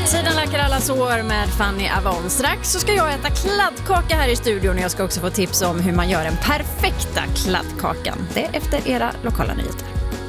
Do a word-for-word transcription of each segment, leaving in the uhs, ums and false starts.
Tiden läker alla sår med Fanny Avon. Strax så ska jag äta kladdkaka här i studion och jag ska också få tips om hur man gör den perfekta kladdkakan. Det är efter era lokala nyheter.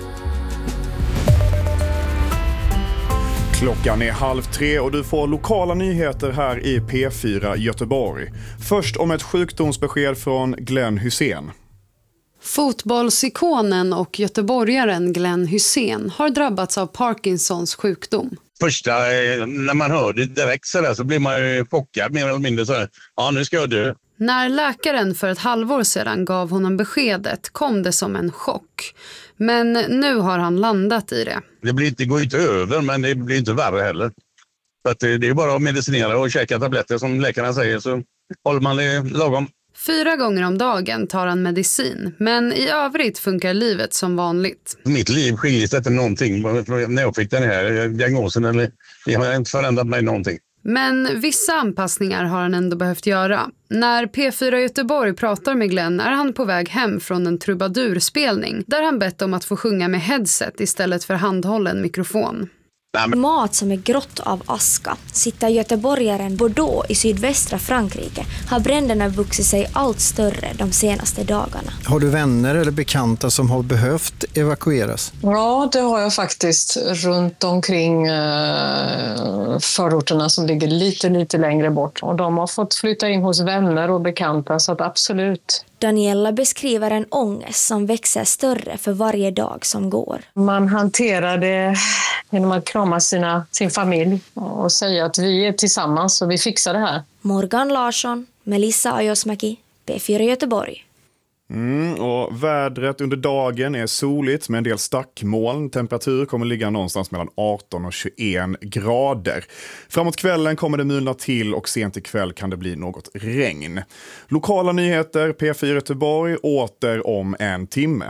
Klockan är halv tre och du får lokala nyheter här i P fyra Göteborg. Först om ett sjukdomsbesked från Glenn Hussein. Fotbollsikonen och göteborgaren Glenn Hussein har drabbats av Parkinsons sjukdom. Första, när man hör det direkt så, där, så blir man ju chockad mer eller mindre så här, ja nu ska jag dö. När läkaren för ett halvår sedan gav honom beskedet kom det som en chock. Men nu har han landat i det. Det, blir, det går inte över men det blir inte värre heller. Så att det, det är bara att medicinera och käka tabletter som läkarna säger så håller man det lagom. Fyra gånger om dagen tar han medicin, men i övrigt funkar livet som vanligt. Mitt liv skiljer sig inte någonting när jag fick den här diagnosen. Eller, det har inte förändrat mig någonting. Men vissa anpassningar har han ändå behövt göra. När P fyra Göteborg pratar med Glenn är han på väg hem från en trubadurspelning där han bett om att få sjunga med headset istället för handhållen mikrofon. Mat som är grått av aska sitter göteborgaren Bordeaux i sydvästra Frankrike har bränderna vuxit sig allt större de senaste dagarna. Har du vänner eller bekanta som har behövt evakueras? Ja, det har jag faktiskt runt omkring eh, förorterna som ligger lite, lite längre bort. Och de har fått flytta in hos vänner och bekanta så att absolut. Daniela beskriver en ångest som växer större för varje dag som går. Man hanterar det genom att krama sina, sin familj och säga att vi är tillsammans och vi fixar det här. Morgan Larsson, Melissa Ajosmäki, P fyra Göteborg. Mm, och vädret under dagen är soligt med en del stackmoln. Temperatur kommer ligga någonstans mellan arton och tjugoen grader. Framåt kvällen kommer det mulna till och sent ikväll kan det bli något regn. Lokala nyheter, P fyra Göteborg, åter om en timme.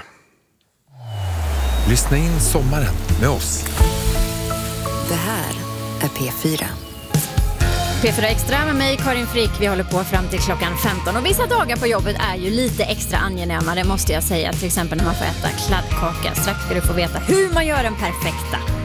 Lyssna in sommaren med oss. Det här är P fyra. P fyra Extra med mig, Karin Frick. Vi håller på fram till klockan femton. Och vissa dagar på jobbet är ju lite extra angenäma, det måste jag säga. Till exempel när man får äta kladdkaka. Strax ska du få veta hur man gör den perfekta.